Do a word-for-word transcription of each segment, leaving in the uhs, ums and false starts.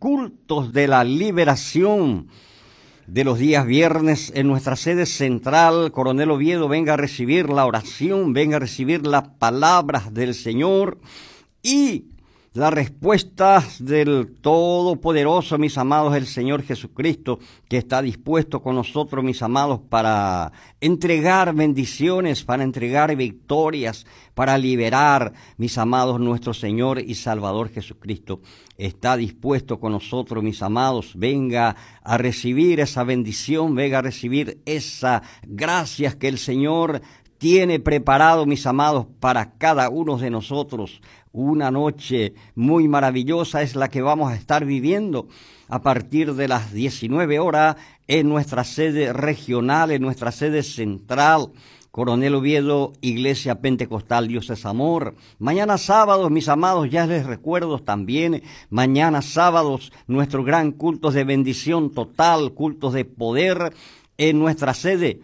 cultos de la liberación de los días viernes en nuestra sede central. Coronel Oviedo, venga a recibir la oración, venga a recibir las palabras del Señor y las respuestas del Todopoderoso, mis amados, el Señor Jesucristo, que está dispuesto con nosotros, mis amados, para entregar bendiciones, para entregar victorias, para liberar, mis amados, nuestro Señor y Salvador Jesucristo. Está dispuesto con nosotros, mis amados. Venga a recibir esa bendición, venga a recibir esa gracia que el Señor tiene preparado, mis amados, para cada uno de nosotros. Una noche muy maravillosa es la que vamos a estar viviendo a partir de las diecinueve horas en nuestra sede regional, en nuestra sede central. Coronel Oviedo, Iglesia Pentecostal Dios es Amor. Mañana sábados, mis amados, ya les recuerdo también, mañana sábados, nuestro gran culto de bendición total, cultos de poder en nuestra sede,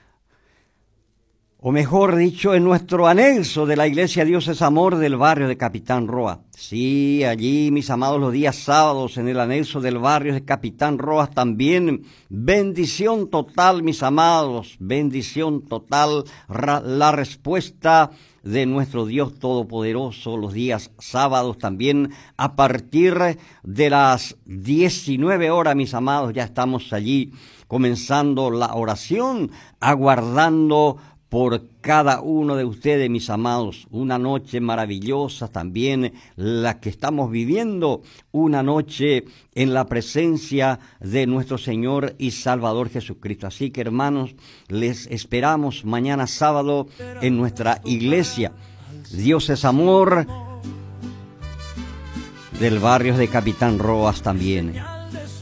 o mejor dicho, en nuestro anexo de la Iglesia Dios es Amor del barrio de Capitán Roa. Sí, allí, mis amados, los días sábados en el anexo del barrio de Capitán Roa también. Bendición total, mis amados, bendición total, la respuesta de nuestro Dios Todopoderoso los días sábados también a partir de las diecinueve horas, mis amados, ya estamos allí comenzando la oración, aguardando por cada uno de ustedes, mis amados. Una noche maravillosa también la que estamos viviendo, una noche en la presencia de nuestro Señor y Salvador Jesucristo. Así que, hermanos, les esperamos mañana sábado en nuestra iglesia Dios es Amor del barrio de Capitán Roas también.